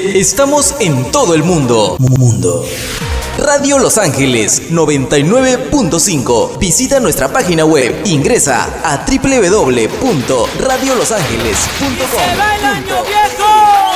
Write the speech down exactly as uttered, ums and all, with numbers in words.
Estamos en todo el mundo. Mundo. Radio Los Ángeles noventa y nueve punto cinco. Visita nuestra página web. Ingresa a doble u doble u doble u punto radio los ángeles punto com. ¡Se va el año viejo!